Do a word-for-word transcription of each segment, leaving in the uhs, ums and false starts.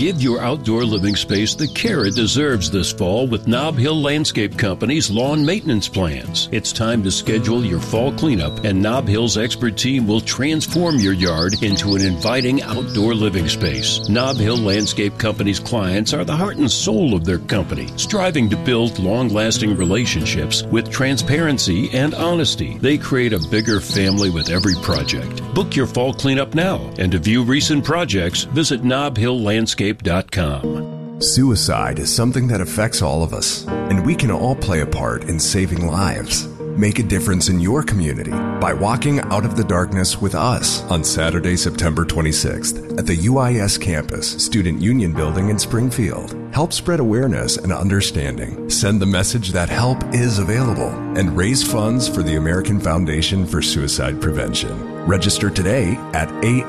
Give your outdoor living space the care it deserves this fall with Nob Hill Landscape Company's lawn maintenance plans. It's time to schedule your fall cleanup, and Nob Hill's expert team will transform your yard into an inviting outdoor living space. Nob Hill Landscape Company's clients are the heart and soul of their company, striving to build long-lasting relationships with transparency and honesty. They create a bigger family with every project. Book your fall cleanup now, and to view recent projects, visit nob hill landscape dot com. Suicide is something that affects all of us, and we can all play a part in saving lives. Make a difference in your community by walking out of the darkness with us on Saturday, September twenty-sixth at the U I S campus, Student Union Building in Springfield. Help spread awareness and understanding. Send the message that help is available and raise funds for the American Foundation for Suicide Prevention. Register today at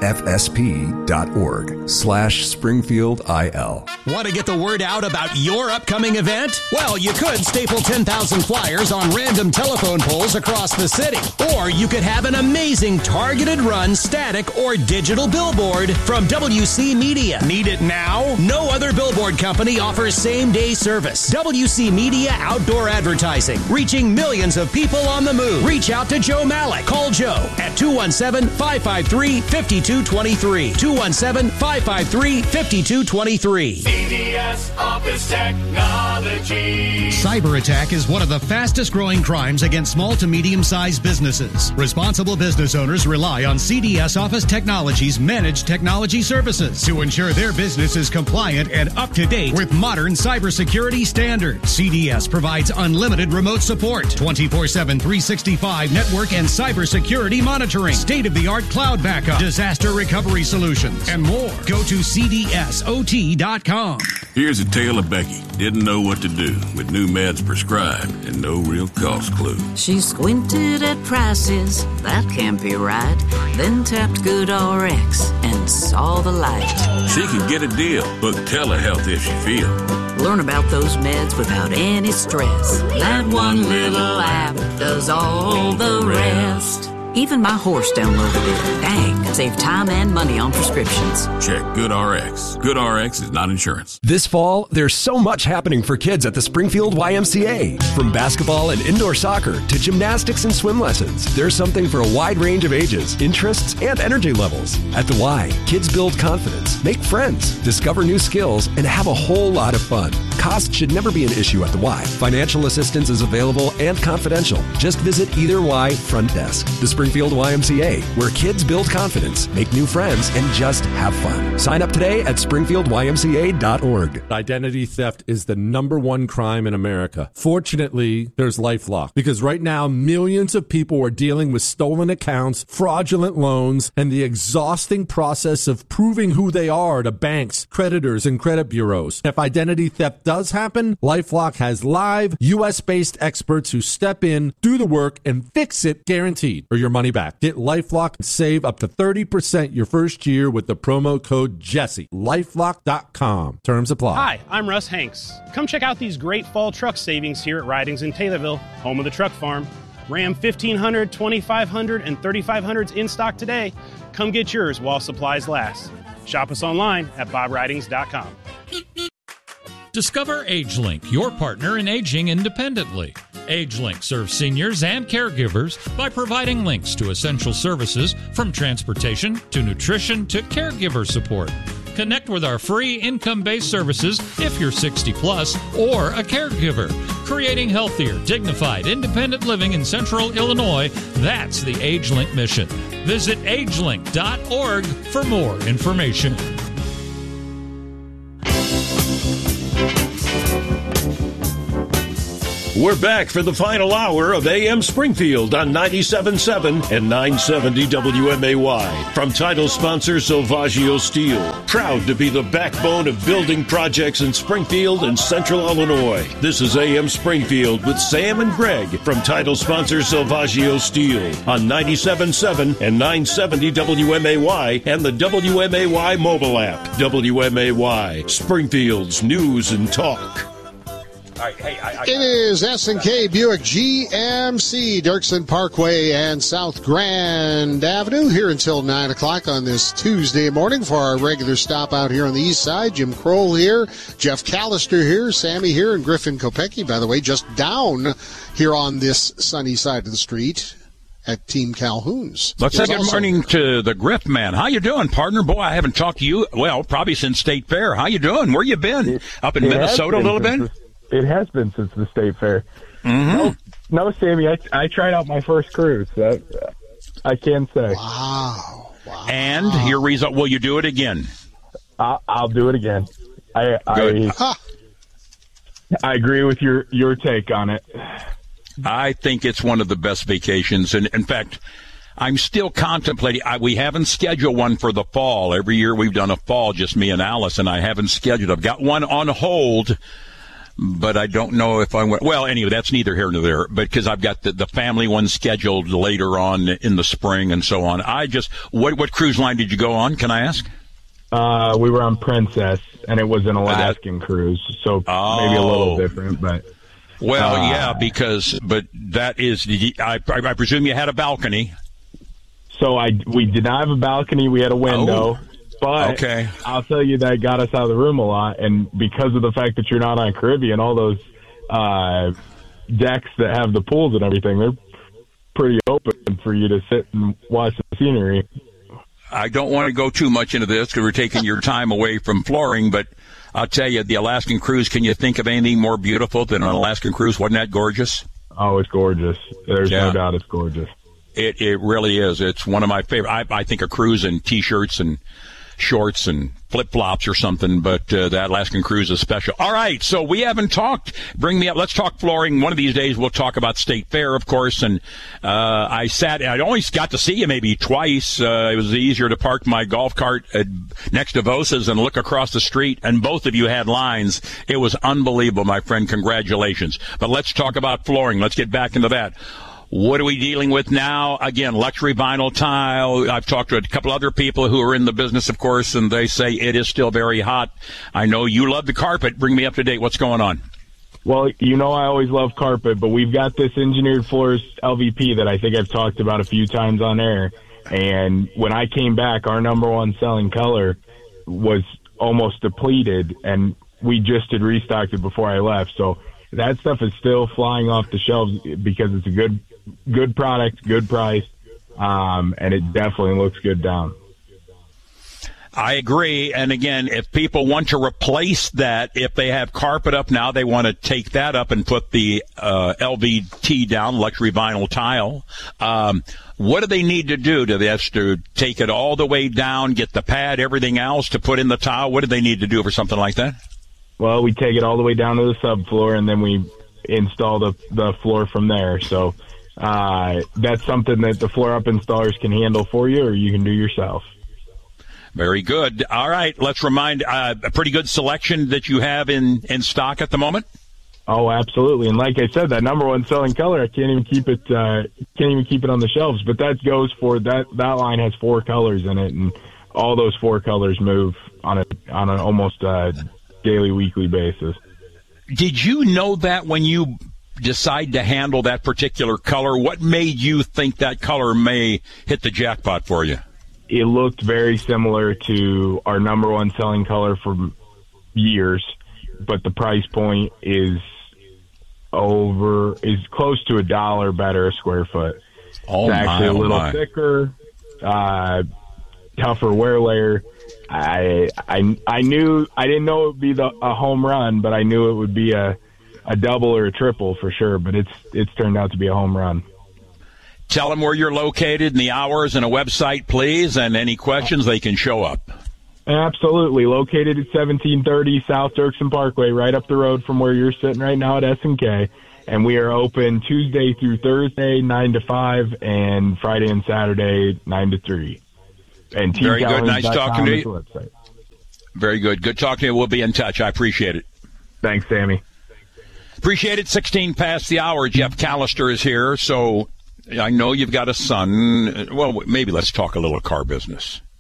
afsp.org slash Springfield IL. Want to get the word out about your upcoming event? Well, you could staple ten thousand flyers on random telephone poles across the city. Or you could have an amazing targeted run, static, or digital billboard from W C Media. Need it now? No other billboard company offers same-day service. W C Media Outdoor Advertising, reaching millions of people on the move. Reach out to Joe Malik. Call Joe at two one seven, five five three, five two two three. two one seven, five five three, five two two three. C D S Office Technology. Cyber attack is one of the fastest growing crimes against small to medium-sized businesses. Responsible business owners rely on C D S Office Technology's managed technology services to ensure their business is compliant and up to date with modern cybersecurity standards. C D S provides unlimited remote support, twenty-four seven, three sixty-five network and cybersecurity monitoring, state-of-the-art cloud backup, disaster recovery solutions, and more. Go to C D S O T dot com. Here's a tale of Becky. Didn't know what to do with new meds prescribed and no real cost clue. She squinted at prices, that can't be right. Then tapped GoodRx and saw the light. She can get a deal. Book telehealth if she feel. Learn about those meds without any stress. That one little app does all the rest. Even my horse downloaded it. Dang, save time and money on prescriptions. Check GoodRx. GoodRx is not insurance. This fall, there's so much happening for kids at the Springfield Y M C A. From basketball and indoor soccer to gymnastics and swim lessons, there's something for a wide range of ages, interests, and energy levels. At the Y, kids build confidence, make friends, discover new skills, and have a whole lot of fun. Cost should never be an issue at the Y. Financial assistance is available and confidential. Just visit either Y front desk. The Springfield Y M C A, where kids build confidence, make new friends, and just have fun. Sign up today at springfield y m c a dot org. Identity theft is the number one crime in America. Fortunately, there's LifeLock, because right now millions of people are dealing with stolen accounts, fraudulent loans, and the exhausting process of proving who they are to banks, creditors, and credit bureaus. If identity theft does happen, LifeLock has live U S-based experts who step in, do the work, and fix it guaranteed, or your money back. Get LifeLock and save up to thirty percent your first year with the promo code Jesse. lifelock dot com. Terms apply. Hi, I'm Russ Hanks. Come check out these great fall truck savings here at Ridings in Taylorville, home of the truck farm. Ram fifteen hundred, twenty-five hundred, and thirty-five hundreds in stock today. Come get yours while supplies last. Shop us online at bob ridings dot com. Discover AgeLink, your partner in aging independently. AgeLink serves seniors and caregivers by providing links to essential services from transportation to nutrition to caregiver support. Connect with our free income-based services if you're sixty plus or a caregiver. Creating healthier, dignified, independent living in Central Illinois, that's the AgeLink mission. Visit age link dot org for more information. We're back for the final hour of A M Springfield on ninety-seven point seven and nine seventy W M A Y. From title sponsor Silvaggio Steel. Proud to be the backbone of building projects in Springfield and Central Illinois. This is A M Springfield with Sam and Greg from title sponsor Silvaggio Steel on ninety-seven point seven and nine seventy W M A Y and the W M A Y mobile app. W M A Y, Springfield's news and talk. right, hey, I, I, it is S and K Buick G M C, Dirksen Parkway and South Grand Avenue, here until nine o'clock on this Tuesday morning for our regular stop out here on the east side. Jim Kroll here, Jeff Callister here, Sammy here, and Griffin Kopecki, by the way, just down here on this sunny side of the street at Team Calhoun's. Let's say good also- morning to the Griff man. How you doing, partner? Boy, I haven't talked to you, well, probably since State Fair. How you doing? Where you been? It, Up in Minnesota a little bit? The, it has been since the State Fair. Mm-hmm. No, no, Sammy, I, I tried out my first cruise. That, I can say. Wow. wow. And your result, will you do it again? I, I'll do it again. I I, huh. I agree with your, your take on it. I think it's one of the best vacations. And in fact, I'm still contemplating. I, we haven't scheduled one for the fall. Every year we've done a fall, just me and Alice, and I haven't scheduled. I've got one on hold, but I don't know if I went. Well, anyway, that's neither here nor there, but because I've got the, the family one scheduled later on in the spring and so on. I just, what, what cruise line did you go on? Can I ask? Uh, we were on Princess, and it was an Alaskan that, cruise, so oh. maybe a little different, but. Well, uh, yeah, because, but that is, I, I presume you had a balcony. So I, we did not have a balcony. We had a window. Oh, but okay. I'll tell you that got us out of the room a lot. And because of the fact that you're not on Caribbean, all those uh, decks that have the pools and everything, they're pretty open for you to sit and watch the scenery. I don't want to go too much into this because we're taking your time away from flooring, but I'll tell you, the Alaskan cruise, can you think of anything more beautiful than an Alaskan cruise? Wasn't that gorgeous? Oh, it's gorgeous. There's yeah. no doubt it's gorgeous. It it really is. It's one of my favorite. I, I think a cruise in T-shirts and shorts and flip-flops or something, but uh, that Alaskan cruise is special. All right, so we haven't talked. Bring me up. Let's talk flooring. One of these days we'll talk about State Fair, of course, and uh, I sat, I only got to see you maybe twice. Uh, it was easier to park my golf cart at, next to Vosa's and look across the street, and both of you had lines. It was unbelievable, my friend. Congratulations. But let's talk about flooring. Let's get back into that. What are we dealing with now? Again, luxury vinyl tile. I've talked to a couple other people who are in the business, of course, and they say it is still very hot. I know you love the carpet. Bring me up to date. What's going on? Well, you know I always love carpet, but we've got this engineered floors L V P that I think I've talked about a few times on air. And when I came back, our number one selling color was almost depleted, and we just had restocked it before I left. So that stuff is still flying off the shelves because it's a good good product, good price, um, and it definitely looks good down. I agree. And again, if people want to replace that, if they have carpet up now, they want to take that up and put the uh, L V T down, luxury vinyl tile. Um, what do they need to do? Do they have to take it all the way down, get the pad, everything else to put in the tile? What do they need to do for something like that? Well, we take it all the way down to the subfloor, and then we install the the floor from there. So uh, that's something that the floor up installers can handle for you, or you can do yourself. Very good. All right, let's remind uh, a pretty good selection that you have in, in stock at the moment. Oh, absolutely. And like I said, that number one selling color, I can't even keep it uh, can't even keep it on the shelves. But that goes for that that line has four colors in it, and all those four colors move on a on an almost uh, daily, weekly basis. Did you know that when you decide to handle that particular color? What made you think that color may hit the jackpot for you? It looked very similar to our number one selling color for years, but the price point is over, is close to a dollar better a square foot. Oh, it's actually my, a little oh my. thicker, uh, tougher wear layer. I, I, I knew, I didn't know it would be the, a home run, but I knew it would be a, a double or a triple for sure, but it's, it's turned out to be a home run. Tell them where you're located and the hours and a website, please, and any questions, they can show up. Absolutely. Located at seventeen thirty South Dirksen Parkway, right up the road from where you're sitting right now at S and K. And we are open Tuesday through Thursday, nine to five, and Friday and Saturday, nine to three. And Very good. Nice talking to you. Website. Very good. Good talking to you. We'll be in touch. I appreciate it. Thanks, Sammy. Appreciate it. sixteen past the hour. Jeff Callister is here. So I know you've got a son. Well, maybe let's talk a little car business.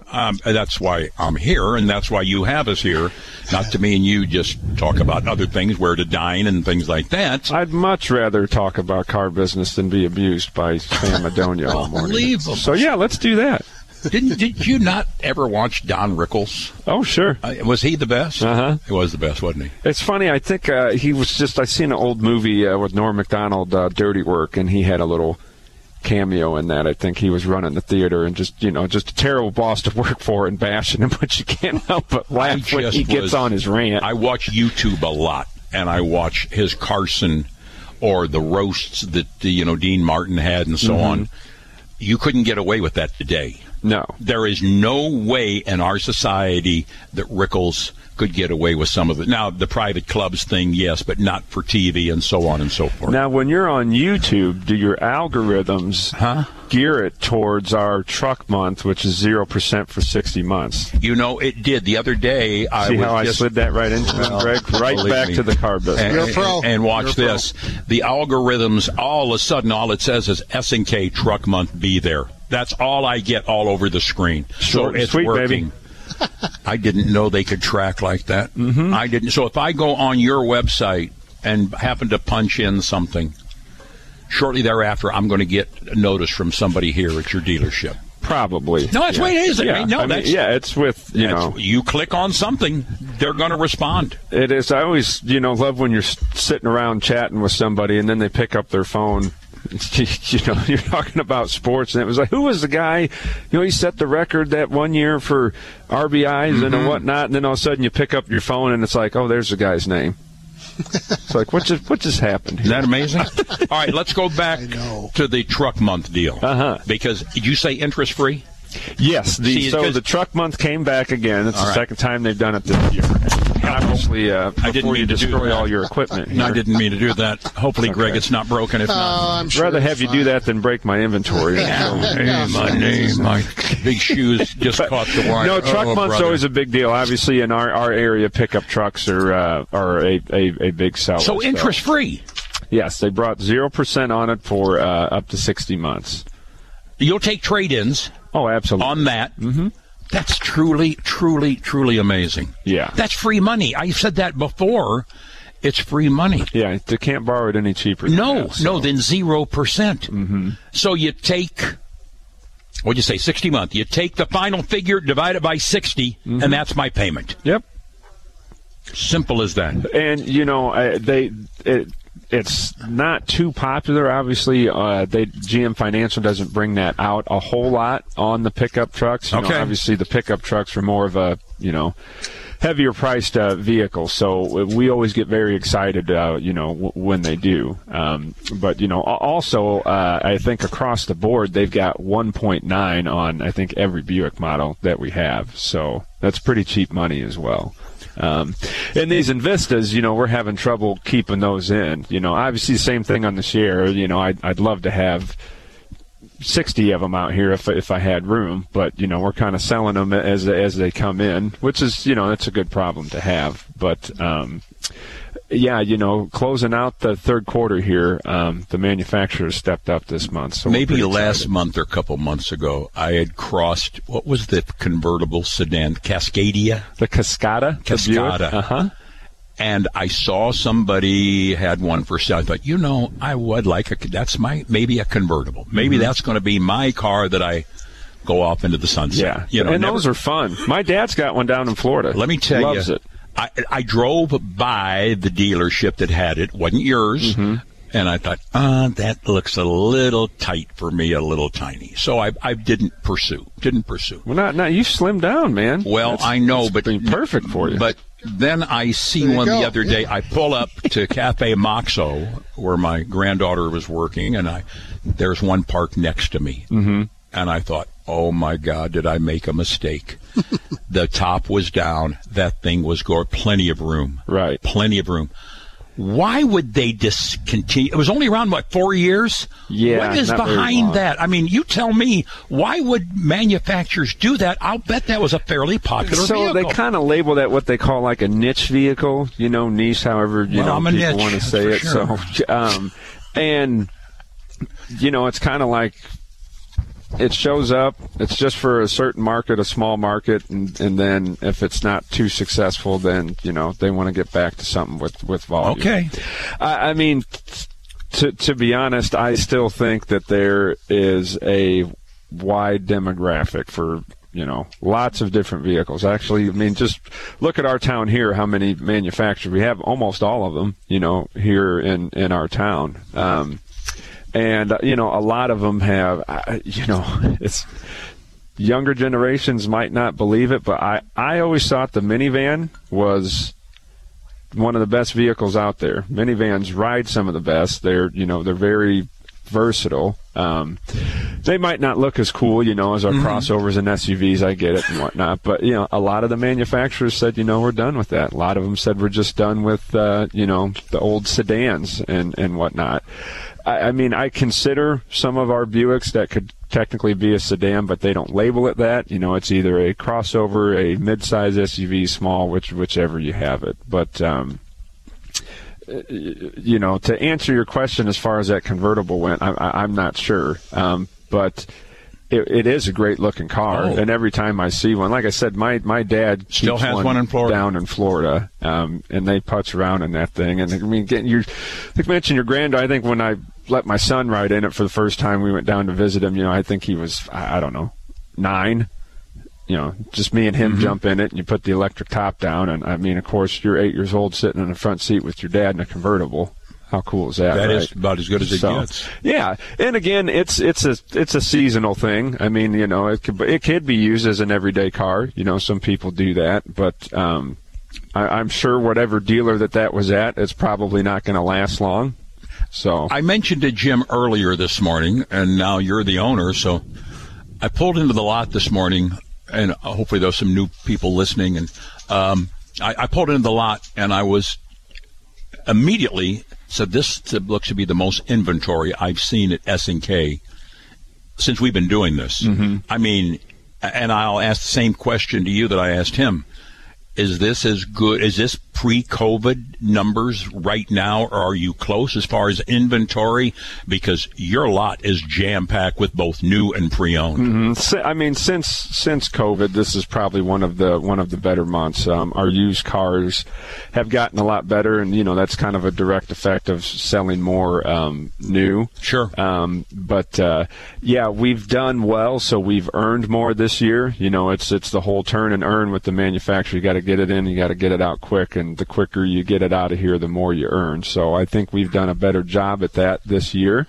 Um, that's why I'm here, and that's why you have us here. Not to me and you just talk about other things, where to dine and things like that. I'd much rather talk about car business than be abused by Sam Madonia all morning. Unbelievable. So, yeah, let's do that. Didn't did you not ever watch Don Rickles? Oh, sure. Uh, was he the best? Uh-huh. He was the best, wasn't he? It's funny. I think uh, he was just, I seen an old movie uh, with Norm Macdonald, uh, Dirty Work, and he had a little cameo in that. I think he was running the theater and just, you know, just a terrible boss to work for and bashing him, but you can't help but laugh when he gets was, on his rant. I watch YouTube a lot, and I watch his Carson or the roasts that, you know, Dean Martin had and so mm-hmm. on. You couldn't get away with that today. No. There is no way in our society that Rickles could get away with some of it. Now, the private clubs thing, yes, but not for T V and so on and so forth. Now, when you're on YouTube, do your algorithms huh? gear it towards our truck month, which is zero percent for sixty months? You know, it did. The other day, I See was how just, I slid that right into well, it, Greg? Right back me. to the car business. And, You're a pro. and, and watch You're a this. The algorithms, all of a sudden, all it says is S and K Truck Month, be there. That's all I get all over the screen. Short so it's sweet, working. Baby. I didn't know they could track like that. Mm-hmm. I didn't. So if I go on your website and happen to punch in something, shortly thereafter, I'm going to get a notice from somebody here at your dealership. Probably. No, that's yeah. the way it is. Yeah. I mean, no, I mean, that's, yeah, it's with, you know. You click on something, they're going to respond. It is. I always, you know, love when you're sitting around chatting with somebody and then they pick up their phone. You know, you're talking about sports, and it was like, who was the guy? You know, he set the record that one year for R B Is mm-hmm. and whatnot, and then all of a sudden you pick up your phone, and it's like, oh, there's the guy's name. It's like, what just what just happened? Is that amazing? All right, let's go back to the truck month deal. Uh-huh. Because did you say interest-free? Yes. The, See, so the truck month came back again. It's the right. second time they've done it this year. Obviously, uh, I didn't mean you to destroy do all your equipment. No, I didn't mean to do that. Hopefully, okay. Greg, it's not broken. If oh, not, I'm sure rather have you fine. do that than break my inventory. Yeah, hey, my name, my big shoes just but, caught the wire. No, truck oh, month's brother. always a big deal. Obviously, in our, our area, pickup trucks are uh, are a, a, a big seller. So interest free. Yes, they brought zero percent on it for uh, up to sixty months. You'll take trade-ins. Oh, absolutely. On that. Mm-hmm. That's truly, truly, truly amazing. Yeah. That's free money. I said that before. It's free money. Yeah, they can't borrow it any cheaper. Than no, that, so. no, then zero percent. Mm-hmm. So you take, what'd you say, sixty month. You take the final figure, divide it by sixty, mm-hmm. and that's my payment. Yep. Simple as that. And, you know, I, they... It, It's not too popular, obviously. Uh, they G M Financial doesn't bring that out a whole lot on the pickup trucks. You okay. know, obviously, the pickup trucks are more of a, you know, heavier priced uh, vehicle. So we always get very excited, uh, you know, w- when they do. Um, but, you know, also, uh, I think across the board, they've got one point nine on, I think, every Buick model that we have. So that's pretty cheap money as well. Um, and these Invistas, you know, we're having trouble keeping those in. You know, obviously the same thing on the Sierra. You know, I'd, I'd love to have sixty of them out here if if I had room, but you know, we're kind of selling them as as they come in, which is, you know, that's a good problem to have. But um, yeah, you know, closing out the third quarter here, um, the manufacturers stepped up this month. So maybe last month or a couple months ago, I had crossed, what was the convertible sedan? Cascadia? The Cascada? Cascada. Uh huh. And I saw somebody had one for sale. I thought, you know, I would like a, that's my, maybe a convertible. Maybe mm-hmm. that's going to be my car that I go off into the sunset. Yeah. You know, and never, those are fun. My dad's got one down in Florida. Let me tell you. Loves it. I, I drove by the dealership that had it. Wasn't yours. Mm-hmm. And I thought, ah, uh, that looks a little tight for me, a little tiny. So I, I didn't pursue. Didn't pursue. Well, not, not you slimmed down, man. Well, that's, I know, but been perfect for you. But then I see one go. the other day. I pull up to Cafe Moxo, where my granddaughter was working, and I there's one parked next to me. Mm-hmm. And I thought, oh, my God, did I make a mistake? The top was down. That thing was going, plenty of room. Right. Plenty of room. Why would they discontinue? It was only around, what, four years? Yeah. What is behind that? I mean, you tell me, why would manufacturers do that? I'll bet that was a fairly popular so vehicle. They kind of label that what they call like a niche vehicle, you know, niche, however, you well, know, I'm a people niche, want to say it. Sure. So, um, and, you know, it's kind of like, it shows up. It's just for a certain market, a small market, and, and then if it's not too successful, then, you know, they want to get back to something with, with volume. Okay. I, I mean, to to be honest, I still think that there is a wide demographic for, you know, lots of different vehicles. Actually, I mean, just look at our town here, how many manufacturers we have. Almost all of them, you know, here in, in our town. Um, and, uh, you know, a lot of them have, uh, you know, it's younger generations might not believe it, but I, I always thought the minivan was one of the best vehicles out there. Minivans ride some of the best. They're, you know, they're very versatile. Um, they might not look as cool, you know, as our mm-hmm. crossovers and S U Vs. I get it and whatnot, but you know, a lot of the manufacturers said, you know, we're done with that. A lot of them said we're just done with, uh, you know, the old sedans and and whatnot. I, I mean, I consider some of our Buicks that could technically be a sedan, but they don't label it that. You know, it's either a crossover, a mid-size S U V, small, which whichever you have it. But um, you know, to answer your question as far as that convertible went, I, I, I'm not sure. Um, but it, it is a great-looking car, oh. and every time I see one, like I said, my, my dad still has one, one in Florida. down in Florida, um, and they putz around in that thing. And I mean, getting your, like you mentioned your granddaughter. I think when I let my son ride in it for the first time, we went down to visit him. You know, I think he was, I, I don't know, nine. You know, just me and him mm-hmm. jump in it, and you put the electric top down. And, I mean, of course, you're eight years old sitting in the front seat with your dad in a convertible. How cool is that? That right? is about as good as it so, gets. Yeah, and again, it's it's a it's a seasonal thing. I mean, you know, it could it could be used as an everyday car. You know, some people do that, but um, I, I'm sure whatever dealer that that was at, it's probably not going to last long. So I mentioned to Jim earlier this morning, and now you're the owner, so I pulled into the lot this morning. And hopefully there's some new people listening. And um, I, I pulled into the lot, and I was immediately said, this looks to be the most inventory I've seen at S and K since we've been doing this. Mm-hmm. I mean, and I'll ask the same question to you that I asked him. Is this as good? Is this pre-COVID numbers right now, or are you close as far as inventory? Because your lot is jam-packed with both new and pre-owned. Mm-hmm. I mean, since since COVID, this is probably one of the one of the better months. Um, our used cars have gotten a lot better, and you know that's kind of a direct effect of selling more um, new. Sure. Um, but uh, yeah, we've done well, so we've earned more this year. You know, it's it's the whole turn and earn with the manufacturer. You got to get it in, you got to get it out quick, and the quicker you get it out of here, the more you earn. So I think we've done a better job at that this year,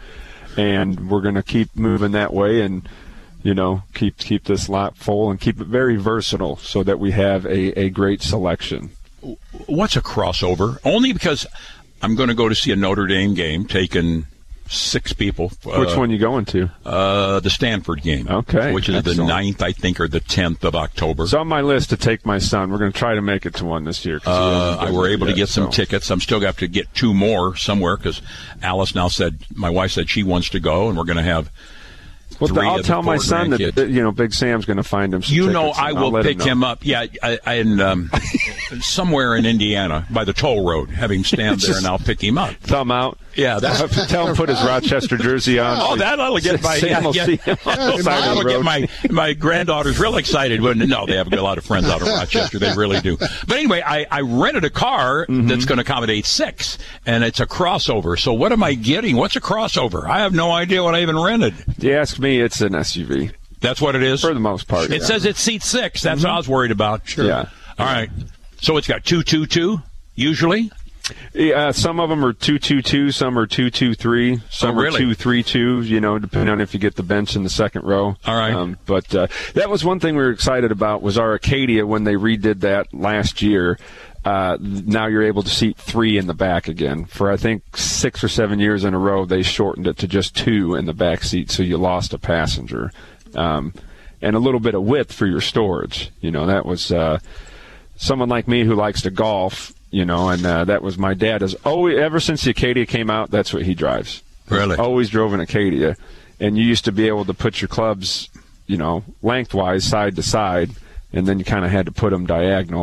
and we're going to keep moving that way, and you know, keep keep this lot full and keep it very versatile so that we have a, a great selection. What's a crossover? Only because I'm going to go to see a Notre Dame game, taking six people. Which uh, one you going to? Uh, the Stanford game. Okay. Which is Excellent. the ninth, I think, or the tenth of October. It's on my list to take my son. We're going to try to make it to one this year. Uh, I were able yet, to get some so. tickets. I'm still going to have to get two more somewhere because Alice now said, my wife said she wants to go, and we're going to have Well, three I'll of tell the my four son that, grandkids. that you know Big Sam's going to find him some You know, tickets, I will pick him, him up. Yeah, I, I, and um, somewhere in Indiana by the toll road, have him stand there, and I'll pick him up. Thumb out. Yeah, that's tell him put his Rochester jersey on. Oh, that'll get my Sam yeah, will yeah. see him on the side that'll of the get road. my my granddaughters real excited. When no, they have a lot of friends out of Rochester. They really do. But anyway, I, I rented a car mm-hmm. that's going to accommodate six, and it's a crossover. So what am I getting? What's a crossover? I have no idea what I even rented. You ask me, it's an S U V. That's what it is? For the most part. It yeah. says it seats six. That's mm-hmm. what I was worried about. Sure. Yeah. All right. So it's got two two two, usually? Yeah, some of them are two two two, some are two two three, some oh, really? are two three two, you know, depending on if you get the bench in the second row. All right. Um, but uh, that was one thing we were excited about was our Acadia when they redid that last year. Uh, now you're able to seat three in the back again. For, I think, six or seven years in a row, they shortened it to just two in the back seat, so you lost a passenger. Um, and a little bit of width for your storage. You know, that was uh, someone like me who likes to golf, you know, and uh, that was my dad. Has always, ever since the Acadia came out, that's what he drives. Really? Always drove an Acadia. And you used to be able to put your clubs, you know, lengthwise, side to side, and then you kind of had to put them diagonal.